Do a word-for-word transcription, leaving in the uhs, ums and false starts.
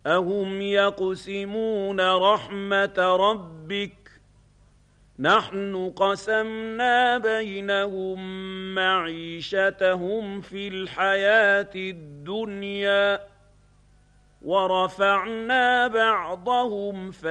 أهم يقسمون رحمة ربك نحن قسمنا بينهم معيشتهم في الحياة الدنيا ورفعنا بعضهم